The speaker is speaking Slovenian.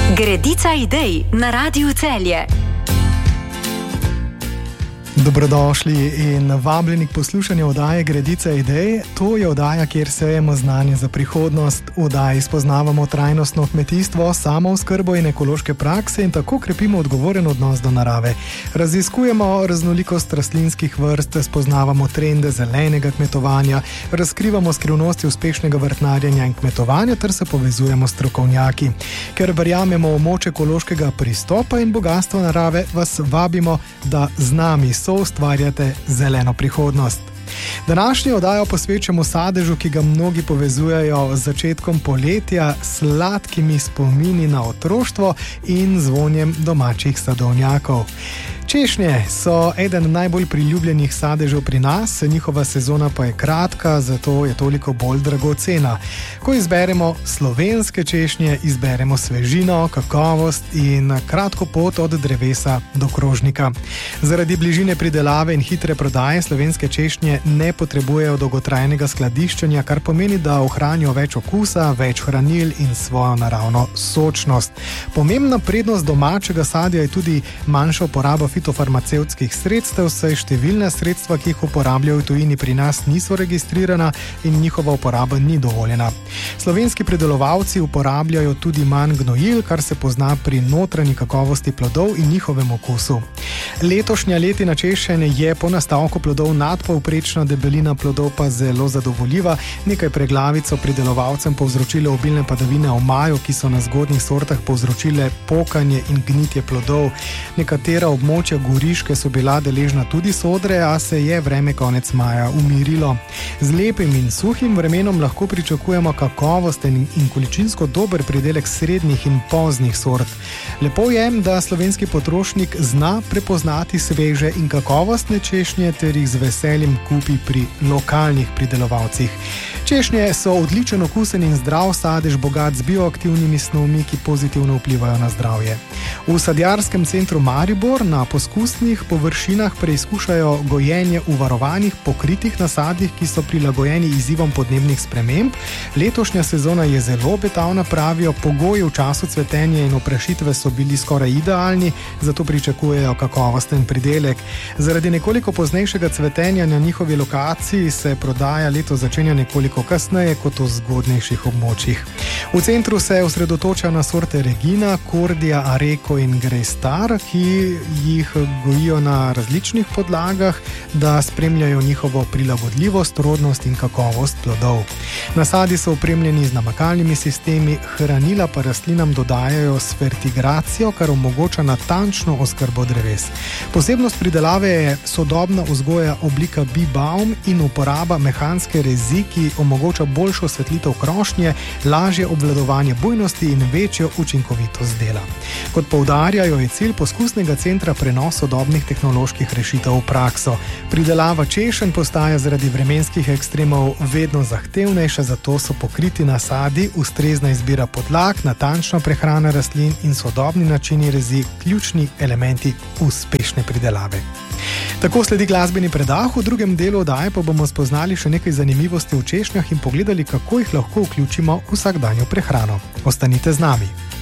Gredica idej na Radiu Celje. Dobrodošli in vabljeni k poslušanju oddaje Gredica idej. To je oddaja, kjer sejemo znanje za prihodnost. V oddaji spoznavamo trajnostno kmetijstvo, samooskrbo in ekološke prakse in tako krepimo odgovoren odnos do narave. Raziskujemo raznolikost rastlinskih vrst, spoznavamo trende zelenega kmetovanja, razkrivamo skrivnosti uspešnega vrtnarjenja in kmetovanja ter se povezujemo s strokovnjaki. Ker verjamemo v moč ekološkega pristopa in bogatstvo narave, vas vabimo, da z nami ustvarjate zeleno prihodnost. Današnjo oddajo posvečamo sadežu, ki ga mnogi povezujejo z začetkom poletja, sladkimi spomini na otroštvo in zvonjem domačih sadovnjakov. Češnje so eden najbolj priljubljenih sadežev pri nas, njihova sezona pa je kratka, zato je toliko bolj dragocena. Ko izberemo slovenske češnje, izberemo svežino, kakovost in kratko pot od drevesa do krožnika. Zaradi bližine pridelave in hitre prodaje slovenske češnje ne potrebujejo dolgotrajnega skladiščenja, kar pomeni, da ohranijo več okusa, več hranil in svojo naravno sočnost. Pomembna prednost domačega sadja je tudi manjša uporaba fitofarmacevtskih sredstev, saj številna sredstva, ki jih uporabljajo v tujini, pri nas niso registrirana in njihova uporaba ni dovoljena. Slovenski pridelovalci uporabljajo tudi manj gnojil, kar se pozna pri notranji kakovosti plodov in njihovem okusu. Letošnja letina češenj je po nastavku plodov nadpovprečna, debelina plodov pa zelo zadovoljiva. Nekaj preglavic so pridelovalcem povzročile obilne padavine v maju, ki so na zgodnjih sortah povzročile pokanje in gnitje plodov. Nekatera območja Goriške so bila deležna tudi sodre, a se je vreme konec maja umirilo. Z lepim in suhim vremenom lahko pričakujemo kakovosten in količinsko dober pridelek srednjih in poznih sort. Lepo je, da slovenski potrošnik zna prepoznati sveže in kakovostne češnje ter jih z veseljem kupi pri lokalnih pridelovalcih. Češnje so odličen okusen in zdrav sadež, bogat z bioaktivnimi snovmi, ki pozitivno vplivajo na zdravje. V sadjarskem centru Maribor na poskusnih površinah preizkušajo gojenje v varovanih pokritih nasadih, ki so prilagojeni izzivom podnebnih sprememb. Letošnja sezona je zelo obetavna, pravijo, pogoji v času cvetenja in oprašitve so bili skoraj idealni, zato pričakujejo kakovosten pridelek. Zaradi nekoliko poznejšega cvetenja na njihovi lokaciji se prodaja letos začenja nekoliko kasneje kot v zgodnejših območjih. V centru se osredotoča na sorte Regina, Cordia, Areco in Greystar, ki jih gojijo na različnih podlagah, da spremljajo njihovo prilagodljivost, rodnost in kakovost plodov. Nasadi so opremljeni z namakalnimi sistemi, hranila pa rastlinam dodajajo s fertigracijo, kar omogoča natančno oskrbo dreves. Posebnost pridelave je sodobna vzgoja oblika bibaum in uporaba mehanske rezi, ki omogoča boljšo osvetlitev krošnje, lažje obvladovanje bujnosti in večjo učinkovitost dela. Kot poudarjajo, je cilj poskusnega centra prenos sodobnih tehnoloških rešitev v prakso. Pridelava češenj postaja zaradi vremenskih ekstremov vedno zahtevnejša, zato so pokriti nasadi, ustrezna izbira podlag, natančna prehrana rastlin in sodobni načini rezi ključni elementi uspešne pridelave. Tako sledi glasbeni predah, v drugem delu oddaje pa bomo spoznali še nekaj zanimivosti v češnjah in pogledali, kako jih lahko vključimo v vsakdanjo prehrano. Ostanite z nami.